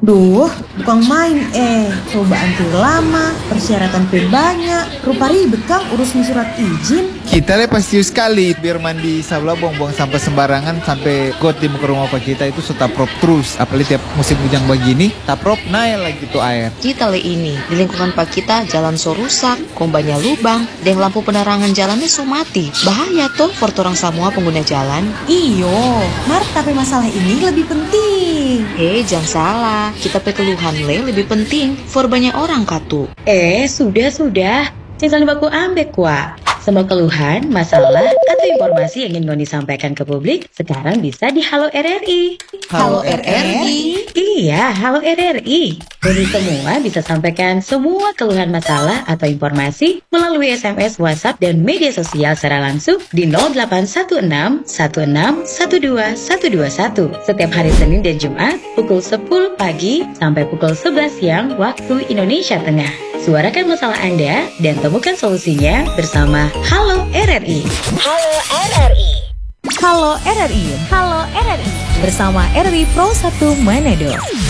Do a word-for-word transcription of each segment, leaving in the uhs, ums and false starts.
Duh, bukan main eh. Coba antre lama, persyaratan P banyak. Rupa ribet Kang urusin surat izin. Kita le pasti sekali biar mandi sabla buang-buang sampah sembarangan sampai got di muka rumah pak kita itu setaprop terus. Apalagi tiap musim hujan begini, taprop naik lagi tuh air. Kita le ini, di lingkungan pak kita jalan so rusak, kombanya lubang, dan lampu penerangan jalannya so mati. Bahaya tuh for orang semua pengguna jalan. Iyo, Mar, tapi masalah ini lebih penting. Eh, jangan salah. Kita pe keluhan le lebih penting for banyak orang katu. Eh, sudah-sudah. Jangan baku ambek wa. Semua keluhan, masalah, atau informasi yang ingin Ngoni sampaikan ke publik sekarang bisa di Halo R R I. Halo R R I? Iya, Halo R R I. Jadi semua bisa sampaikan semua keluhan masalah atau informasi melalui S M S, WhatsApp, dan media sosial secara langsung di nol delapan satu enam satu enam satu dua satu dua satu setiap hari Senin dan Jumat pukul sepuluh pagi sampai pukul sebelas siang waktu Indonesia Tengah. Suarakan masalah Anda dan temukan solusinya bersama Halo R R I. Halo R R I. Halo R R I. Halo R R I. Bersama R R I Pro satu Manado.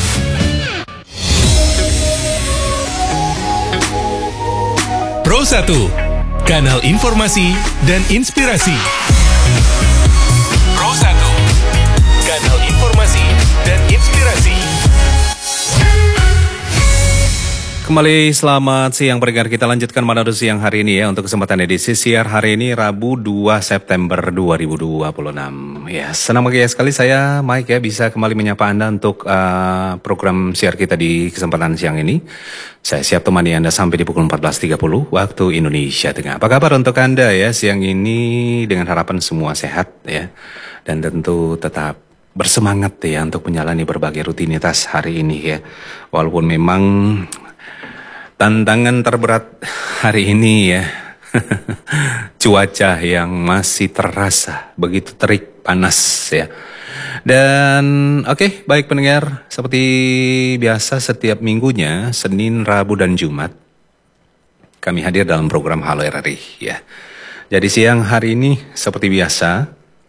Pro satu, kanal informasi dan inspirasi. Pro satu, kanal informasi dan inspirasi. Kembali selamat siang pendengar, kita lanjutkan Manado siang hari ini ya untuk kesempatan edisi siar hari ini Rabu dua September dua ribu dua puluh enam. Ya, senang bahagia sekali saya Mike ya bisa kembali menyapa Anda untuk uh, program siar kita di kesempatan siang ini. Saya siap temani Anda sampai di pukul empat belas tiga puluh waktu Indonesia Tengah. Apa kabar untuk Anda ya siang ini, dengan harapan semua sehat ya dan tentu tetap bersemangat ya untuk menjalani berbagai rutinitas hari ini ya. Walaupun memang tantangan terberat hari ini ya, cuaca yang masih terasa begitu terik panas ya. Dan oke okay, baik pendengar, seperti biasa setiap minggunya Senin, Rabu dan Jumat kami hadir dalam program Halo R R I ya. Jadi siang hari ini seperti biasa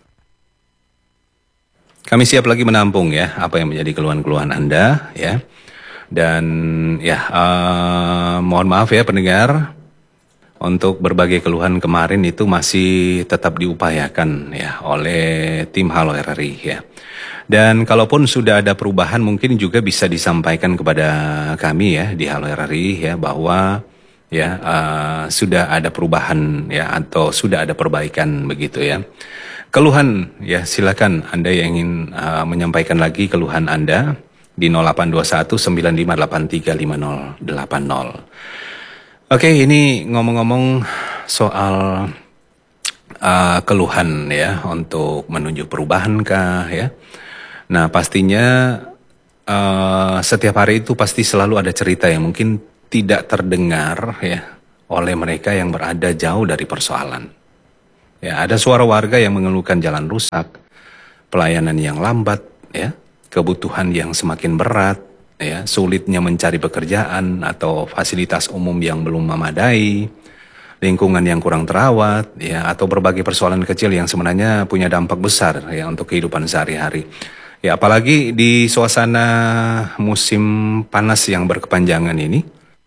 kami siap lagi menampung ya apa yang menjadi keluhan-keluhan Anda ya. Dan ya uh, mohon maaf ya pendengar, untuk berbagai keluhan kemarin itu masih tetap diupayakan ya oleh tim Halo R R I ya. Dan kalaupun sudah ada perubahan mungkin juga bisa disampaikan kepada kami ya di Halo R R I ya bahwa ya uh, sudah ada perubahan ya atau sudah ada perbaikan begitu ya. Keluhan ya silakan Anda yang ingin uh, menyampaikan lagi keluhan Anda di nol delapan dua satu sembilan lima delapan tiga lima nol delapan nol. Oke, ini ngomong-ngomong soal uh, keluhan ya untuk menuju perubahan kah ya. Nah pastinya uh, setiap hari itu pasti selalu ada cerita yang mungkin tidak terdengar ya oleh mereka yang berada jauh dari persoalan. Ya, ada suara warga yang mengeluhkan jalan rusak, pelayanan yang lambat ya, kebutuhan yang semakin berat, ya, sulitnya mencari pekerjaan atau fasilitas umum yang belum memadai, lingkungan yang kurang terawat, ya, atau berbagai persoalan kecil yang sebenarnya punya dampak besar ya untuk kehidupan sehari-hari. Ya, apalagi di suasana musim panas yang berkepanjangan ini.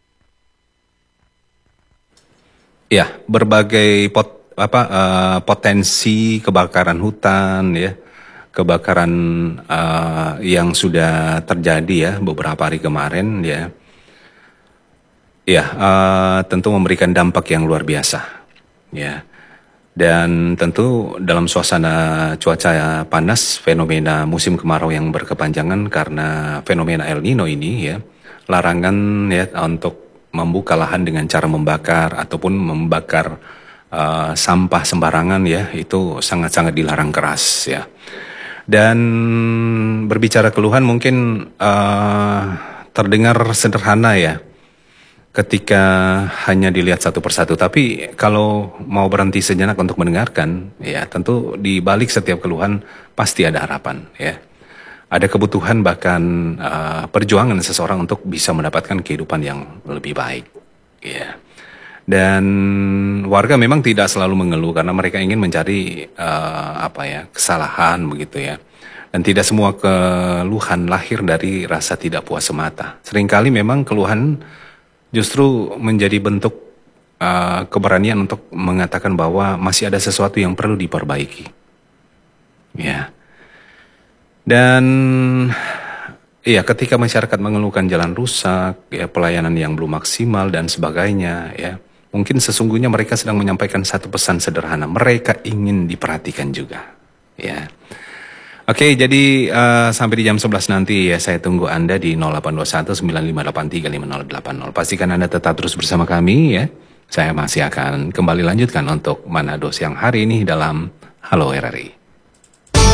Ya, berbagai pot, apa, uh, potensi kebakaran hutan, ya, kebakaran uh, yang sudah terjadi ya beberapa hari kemarin ya, ya uh, tentu memberikan dampak yang luar biasa ya. Dan tentu dalam suasana cuaca panas, fenomena musim kemarau yang berkepanjangan karena fenomena El Nino ini ya, larangan ya untuk membuka lahan dengan cara membakar ataupun membakar uh, sampah sembarangan ya, itu sangat-sangat dilarang keras ya. Dan berbicara keluhan mungkin uh, terdengar sederhana ya ketika hanya dilihat satu persatu. Tapi kalau mau berhenti sejenak untuk mendengarkan, ya tentu di balik setiap keluhan pasti ada harapan ya. Ada kebutuhan bahkan uh, perjuangan seseorang untuk bisa mendapatkan kehidupan yang lebih baik ya. Dan warga memang tidak selalu mengeluh karena mereka ingin mencari uh, apa ya kesalahan begitu ya. Dan tidak semua keluhan lahir dari rasa tidak puas semata. Seringkali memang keluhan justru menjadi bentuk uh, keberanian untuk mengatakan bahwa masih ada sesuatu yang perlu diperbaiki. Ya. Dan iya, ketika masyarakat mengeluhkan jalan rusak, ya, pelayanan yang belum maksimal dan sebagainya, ya, mungkin sesungguhnya mereka sedang menyampaikan satu pesan sederhana. Mereka ingin diperhatikan juga. Ya. Oke, jadi uh, sampai di jam sebelas nanti ya saya tunggu Anda di nol delapan dua satu sembilan lima delapan tiga lima nol delapan nol. Pastikan Anda tetap terus bersama kami ya. Saya masih akan kembali lanjutkan untuk Manado siang hari ini dalam Halo R R I.